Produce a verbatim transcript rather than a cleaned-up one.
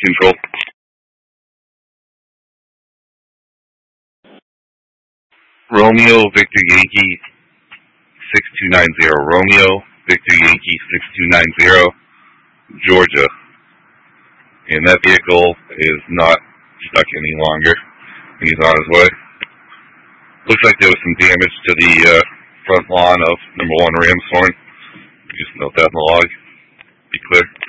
Control. Romeo Victor Yankee six two nine zero. Romeo Victor Yankee six two nine zero, Georgia. And that vehicle is not stuck any longer. He's on his way. Looks like there was some damage to the uh, front lawn of number one Ramshorn. Just note that in the log. Be clear.